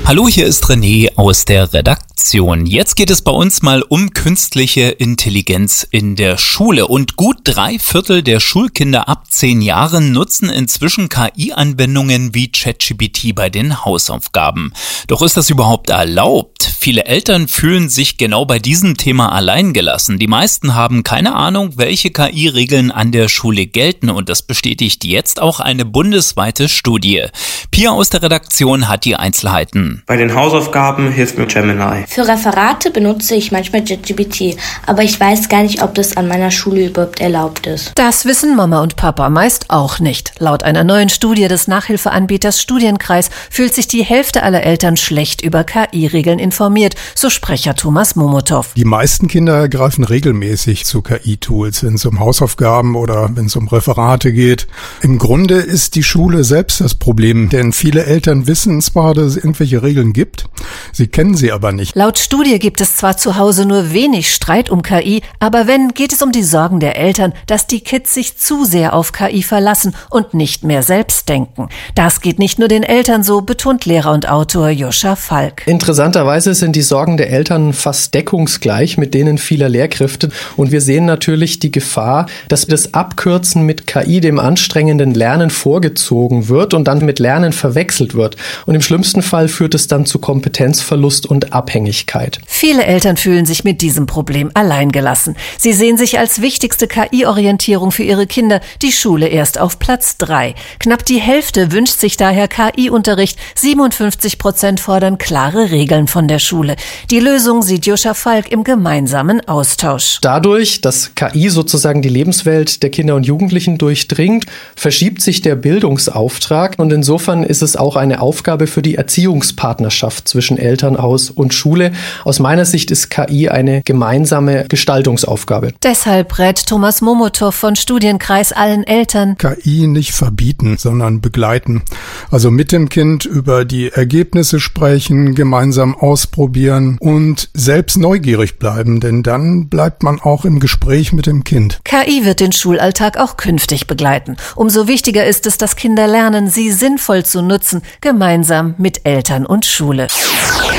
Hallo, hier ist René aus der Redaktion. Jetzt geht es bei uns mal um künstliche Intelligenz in der Schule. Und gut 3/4 der Schulkinder ab 10 Jahren nutzen inzwischen KI-Anwendungen wie ChatGPT bei den Hausaufgaben. Doch ist das überhaupt erlaubt? Viele Eltern fühlen sich genau bei diesem Thema alleingelassen. Die meisten haben keine Ahnung, welche KI-Regeln an der Schule gelten. Und das bestätigt jetzt auch eine bundesweite Studie. Pia aus der Redaktion hat die Einzelheiten. Bei den Hausaufgaben hilft mir Gemini. Für Referate benutze ich manchmal ChatGPT, aber ich weiß gar nicht, ob das an meiner Schule überhaupt erlaubt ist. Das wissen Mama und Papa meist auch nicht. Laut einer neuen Studie des Nachhilfeanbieters Studienkreis fühlt sich die Hälfte aller Eltern schlecht über KI-Regeln informiert, so Sprecher Thomas Momotow. Die meisten Kinder greifen regelmäßig zu KI-Tools, wenn es um Hausaufgaben oder wenn es um Referate geht. Im Grunde ist die Schule selbst das Problem, denn viele Eltern wissen zwar, dass es irgendwelche Regeln gibt, sie kennen sie aber nicht. Laut Studie gibt es zwar zu Hause nur wenig Streit um KI, aber wenn, geht es um die Sorgen der Eltern, dass die Kids sich zu sehr auf KI verlassen und nicht mehr selbst denken. Das geht nicht nur den Eltern so, betont Lehrer und Autor Joscha Falk. Interessanterweise sind die Sorgen der Eltern fast deckungsgleich mit denen vieler Lehrkräfte. Und wir sehen natürlich die Gefahr, dass das Abkürzen mit KI dem anstrengenden Lernen vorgezogen wird und dann mit Lernen verwechselt wird. Und im schlimmsten Fall führt es dann zu Kompetenzverlust und Abhängigkeit. Viele Eltern fühlen sich mit diesem Problem alleingelassen. Sie sehen sich als wichtigste KI-Orientierung für ihre Kinder die Schule erst auf Platz 3. Knapp die Hälfte wünscht sich daher KI-Unterricht. 57% fordern klare Regeln von der Schule. Die Lösung sieht Joscha Falk im gemeinsamen Austausch. Dadurch, dass KI sozusagen die Lebenswelt der Kinder und Jugendlichen durchdringt, verschiebt sich der Bildungsauftrag und insofern ist es auch eine Aufgabe für die Erziehungspartnerschaft zwischen Elternhaus und Schule. Aus meiner Sicht ist KI eine gemeinsame Gestaltungsaufgabe. Deshalb rät Thomas Momotow von Studienkreis allen Eltern: KI nicht verbieten, sondern begleiten. Also mit dem Kind über die Ergebnisse sprechen, gemeinsam ausprobieren und selbst neugierig bleiben, denn dann bleibt man auch im Gespräch mit dem Kind. KI wird den Schulalltag auch künftig begleiten. Umso wichtiger ist es, dass Kinder lernen, sie sinnvoll zu nutzen, gemeinsam mit Eltern und Schule.